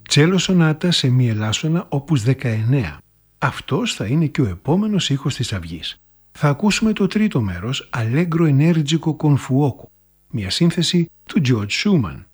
Τσέλο σονάτα σε μη ελάσσονα όπους 19. Αυτός θα είναι και ο επόμενος ήχος της αυγής. Θα ακούσουμε το τρίτο μέρος Allegro Energico con Fuoco, μια σύνθεση του George Schumann.